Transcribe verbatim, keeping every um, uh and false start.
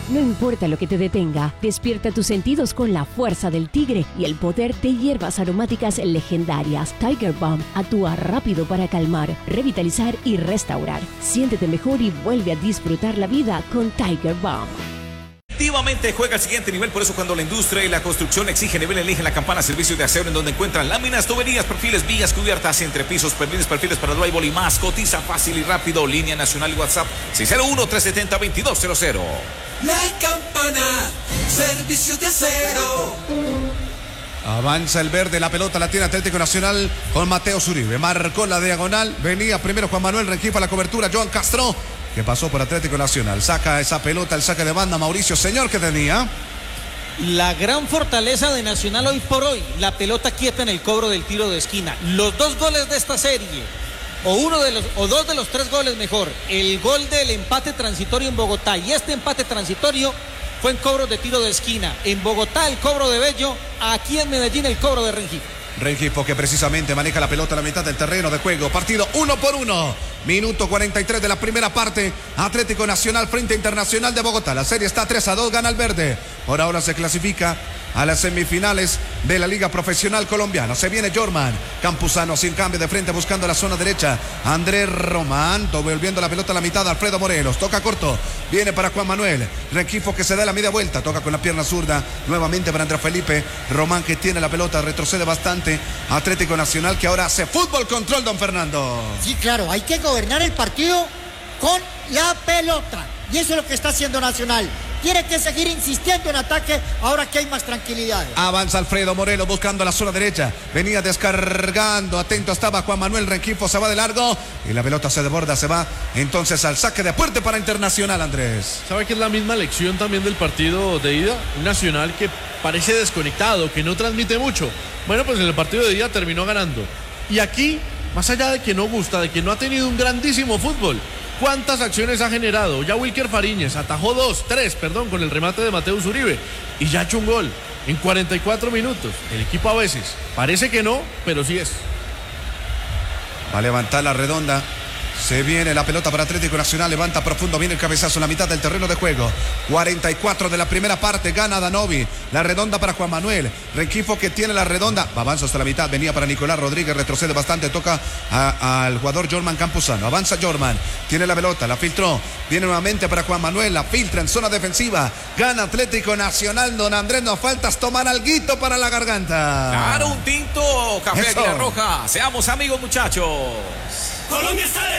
No importa lo que te detenga, despierta tus sentidos con la fuerza del tigre y el poder de hierbas aromáticas legendarias. Tiger Balm actúa rápido para calmar, revitalizar y restaurar. Siéntete mejor y vuelve a disfrutar la vida con Tiger Balm. Efectivamente juega al siguiente nivel, por eso cuando la industria y la construcción exige nivel, eligen la Campana Servicios de Aseo, en donde encuentran láminas, tuberías, perfiles, vigas, cubiertas, entrepisos, perfiles, perfiles para drywall y más. Cotiza fácil y rápido. Línea nacional y WhatsApp seis cero uno, tres siete cero, dos dos cero cero. La Campana Servicios de Acero. Avanza el verde, la pelota la tiene Atlético Nacional con Mateo Zuribe. Marcó la diagonal, venía primero Juan Manuel Rengifo a la cobertura, Joan Castro, que pasó por Atlético Nacional. Saca esa pelota, el saque de banda, Mauricio Señor, que tenía. La gran fortaleza de Nacional hoy por hoy, la pelota quieta en el cobro del tiro de esquina. Los dos goles de esta serie, o uno de los, o dos de los tres goles mejor, el gol del empate transitorio en Bogotá y este empate transitorio fue en cobro de tiro de esquina. En Bogotá el cobro de Bello, aquí en Medellín el cobro de Rengifo. Rengifo que precisamente maneja la pelota a la mitad del terreno de juego. Partido uno por uno. Minuto cuarenta y tres de la primera parte. Atlético Nacional frente a Internacional de Bogotá. La serie está tres a dos, gana el verde. Por ahora se clasifica a las semifinales de la Liga Profesional Colombiana. Se viene Jorman. Campuzano sin cambio de frente buscando la zona derecha. Andrés Román devolviendo la pelota a la mitad. Alfredo Morelos. Toca corto. Viene para Juan Manuel. Rengifo que se da la media vuelta. Toca con la pierna zurda. Nuevamente para Andrés Felipe. Román que tiene la pelota. Retrocede bastante. Atlético Nacional que ahora hace fútbol control, don Fernando. Sí, claro. Hay que gobernar el partido con la pelota. Y eso es lo que está haciendo Nacional. Tiene que seguir insistiendo en ataque ahora que hay más tranquilidad. Avanza Alfredo Morelos buscando la zona derecha. Venía descargando. Atento estaba Juan Manuel Rengifo. Se va de largo. Y la pelota se desborda. Se va entonces al saque de puerta para Internacional, Andrés. ¿Sabe que es la misma lección también del partido de ida? Un Nacional que parece desconectado, que no transmite mucho. Bueno, pues en el partido de ida terminó ganando. Y aquí, más allá de que no gusta, de que no ha tenido un grandísimo fútbol, ¿cuántas acciones ha generado? Ya Wilker Fariñez atajó dos, tres, perdón, con el remate de Mateo Zuribe y ya ha hecho un gol en cuarenta y cuatro minutos. El equipo a veces parece que no, pero sí es. Va a levantar la redonda. Se viene la pelota para Atlético Nacional, levanta profundo, viene el cabezazo en la mitad del terreno de juego. cuarenta y cuatro de la primera parte, gana Danovi. La redonda para Juan Manuel. Rengifo que tiene la redonda, avanza hasta la mitad, venía para Nicolás Rodríguez, retrocede bastante, toca a, al jugador Jorman Campuzano. Avanza Jorman, tiene la pelota, la filtró, viene nuevamente para Juan Manuel, la filtra en zona defensiva. Gana Atlético Nacional, don Andrés, nos falta tomar alguito para la garganta. Claro, un tinto, café Águila Roja. Seamos amigos, muchachos. Colombia está de